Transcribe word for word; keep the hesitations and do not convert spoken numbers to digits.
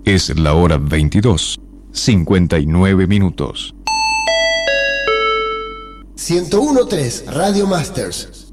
Es la hora veintidós, cincuenta y nueve minutos. ciento uno punto tres Radio Masters.